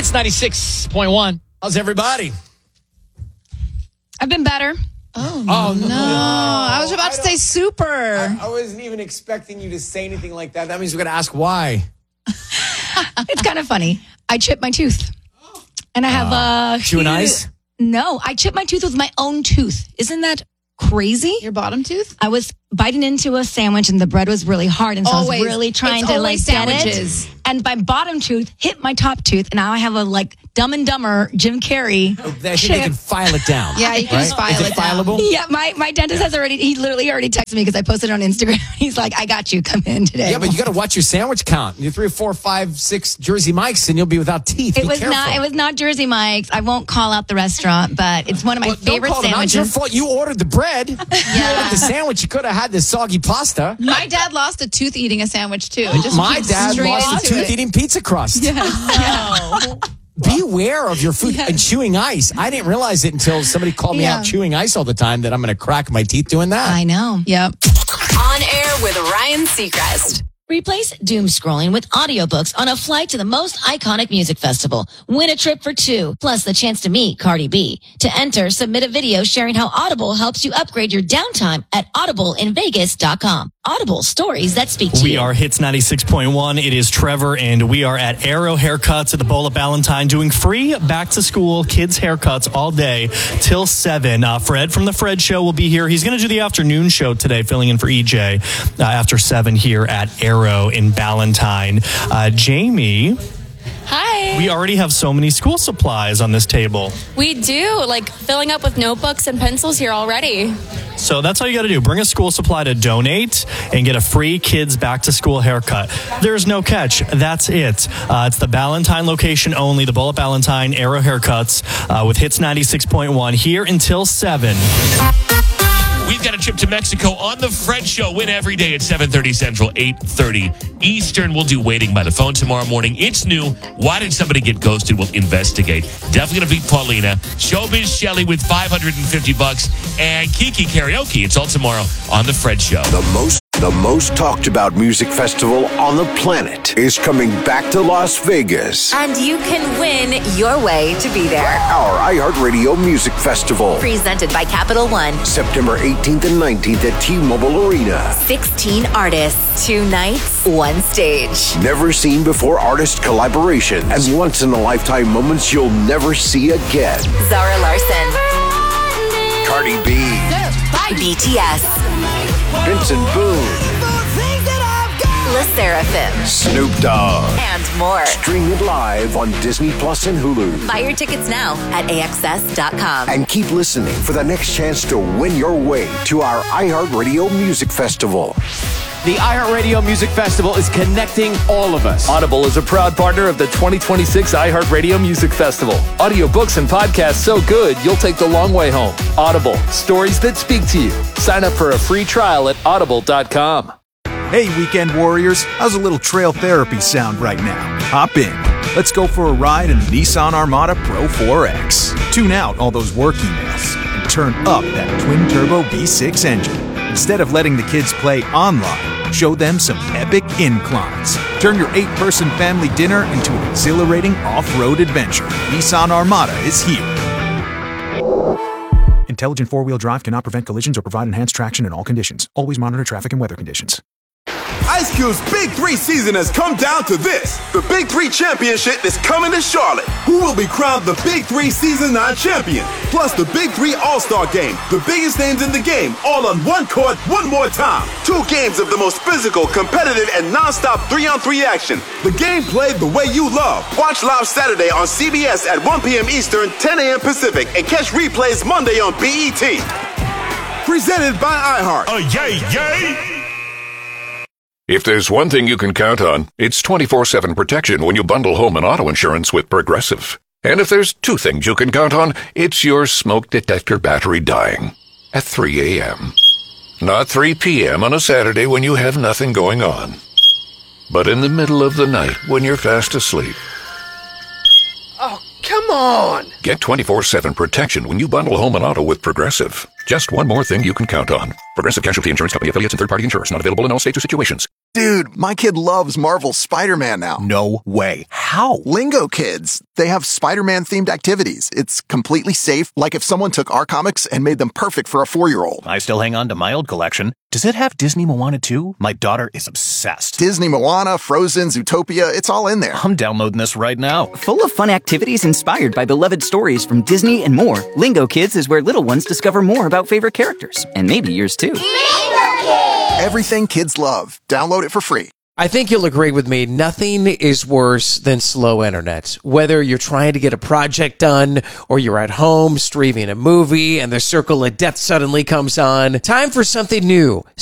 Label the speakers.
Speaker 1: Hits 96.1. How's everybody?
Speaker 2: I've been better.
Speaker 3: Oh, no. I was about to say super.
Speaker 4: I wasn't even expecting you to say anything like that. That means we're going to ask why.
Speaker 2: It's kind of funny. I chipped my tooth. And I have
Speaker 1: chewing ice?
Speaker 2: No, I chipped my tooth with my own tooth. Isn't that crazy?
Speaker 3: Your bottom tooth?
Speaker 2: I was biting into a sandwich and the bread was really hard. And so I was really trying to get
Speaker 3: sandwiches.
Speaker 2: it. And my bottom tooth hit my top tooth. And now I have a Dumb and Dumber Jim Carrey
Speaker 4: I think they can file it down.
Speaker 3: Yeah, you can just file
Speaker 4: Is
Speaker 3: it down.
Speaker 4: fileable?
Speaker 2: Yeah, my dentist has he literally already texted me because I posted it on Instagram. He's like, I got you. Come in today.
Speaker 4: Yeah, but you got to watch your sandwich count. You're 3, 4, 5, 6 Jersey Mikes, and you'll be without teeth.
Speaker 2: It was not Jersey Mike's. I won't call out the restaurant, but it's one of my favorite sandwiches.
Speaker 4: It's your fault. You ordered the bread. You ordered the sandwich. You could have had the soggy pasta.
Speaker 3: My dad lost a tooth eating a sandwich, too.
Speaker 4: My dad lost a tooth eating pizza crust.
Speaker 3: Yeah.
Speaker 4: Beware of your food and chewing ice. I didn't realize it until somebody called me out chewing ice all the time that I'm going to crack my teeth doing that.
Speaker 2: I know.
Speaker 3: Yep.
Speaker 5: On air with Ryan Seacrest.
Speaker 6: Replace doom scrolling with audiobooks on a flight to the most iconic music festival. Win a trip for 2, plus the chance to meet Cardi B. To enter, submit a video sharing how Audible helps you upgrade your downtime at audibleinvegas.com. Audible, stories that speak to you.
Speaker 7: We are Hits 96.1. It is Trevor, and we are at Arrow Haircuts at the Bowl of Ballantine doing free back-to-school kids' haircuts all day till 7. Fred from The Fred Show will be here. He's going to do the afternoon show today, filling in for EJ after 7 here at Arrow in Ballantine. Jamie.
Speaker 8: Hi.
Speaker 7: We already have so many school supplies on this table.
Speaker 8: We do, filling up with notebooks and pencils here already.
Speaker 7: So that's all you got to do. Bring a school supply to donate and get a free kids back-to-school haircut. There's no catch. That's it. It's the Ballantine location only, the Bowl of Ballantine, Arrow Haircuts with Hits 96.1 here until 7.
Speaker 1: We've got a trip to Mexico on The Fred Show. Win every day at 7:30 Central, 8:30 Eastern. We'll do waiting by the phone tomorrow morning. It's new. Why did somebody get ghosted? We'll investigate. Definitely going to beat Paulina. Showbiz Shelley with $550 and Kiki Karaoke. It's all tomorrow on The Fred Show.
Speaker 9: The most talked about music festival on the planet is coming back to Las Vegas.
Speaker 5: And you can win your way to be there.
Speaker 9: Our iHeartRadio Music Festival.
Speaker 5: Presented by Capital One.
Speaker 9: September 18th and 19th at T-Mobile Arena.
Speaker 5: 16 artists, 2 nights, 1 stage.
Speaker 9: Never seen before artist collaborations and once-in-a-lifetime moments you'll never see again.
Speaker 5: Zara Larson.
Speaker 9: Cardi B.
Speaker 5: BTS.
Speaker 9: Vincent Boone.
Speaker 5: Le Sserafim.
Speaker 9: Snoop Dogg.
Speaker 5: And more.
Speaker 9: Stream it live on Disney Plus and Hulu.
Speaker 5: Buy your tickets now at AXS.com.
Speaker 9: And keep listening for the next chance to win your way to our iHeartRadio Music Festival.
Speaker 10: The iHeartRadio Music Festival is connecting all of us.
Speaker 11: Audible is a proud partner of the 2026 iHeartRadio Music Festival. Audiobooks and podcasts so good, you'll take the long way home. Audible, stories that speak to you. Sign up for a free trial at audible.com.
Speaker 12: Hey, weekend warriors, how's a little trail therapy sound right now? Hop in. Let's go for a ride in the Nissan Armada Pro 4X. Tune out all those work emails and turn up that twin-turbo V6 engine. Instead of letting the kids play online, show them some epic inclines. Turn your 8-person family dinner into an exhilarating off-road adventure. Nissan Armada is here. Intelligent four-wheel drive cannot prevent collisions or provide enhanced traction in all conditions. Always monitor traffic and weather conditions.
Speaker 13: Ice Cube's Big 3 season has come down to this. The Big 3 Championship is coming to Charlotte. Who will be crowned the Big 3 Season 9 champion? Plus the Big 3 All-Star Game. The biggest names in the game, all on one court, one more time. 2 games of the most physical, competitive, and non-stop 3-on-3 action. The game played the way you love. Watch live Saturday on CBS at 1 p.m. Eastern, 10 a.m. Pacific, and catch replays Monday on BET. Presented by iHeart.
Speaker 14: Yay! If there's one thing you can count on, it's 24/7 protection when you bundle home and auto insurance with Progressive. And if there's 2 things you can count on, it's your smoke detector battery dying at 3 a.m. Not 3 p.m. on a Saturday when you have nothing going on, but in the middle of the night when you're fast asleep.
Speaker 15: Oh, come on!
Speaker 14: Get 24/7 protection when you bundle home and auto with Progressive. Just one more thing you can count on. Progressive Casualty Insurance Company affiliates and third-party insurers not available in all states or situations.
Speaker 16: Dude, my kid loves Marvel's Spider-Man now.
Speaker 12: No way. How?
Speaker 16: Lingo Kids. They have Spider-Man themed activities. It's completely safe, like if someone took our comics and made them perfect for a 4-year-old.
Speaker 12: I still hang on to my old collection. Does it have Disney Moana too? My daughter is obsessed.
Speaker 16: Disney Moana, Frozen, Zootopia, it's all in there.
Speaker 12: I'm downloading this right now.
Speaker 17: Full of fun activities inspired by beloved stories from Disney and more, Lingo Kids is where little ones discover more about favorite characters. And maybe yours too.
Speaker 16: Everything kids love. Download it for free.
Speaker 10: I think you'll agree with me. Nothing is worse than slow internet. Whether you're trying to get a project done or you're at home streaming a movie and the circle of death suddenly comes on. Time for something new.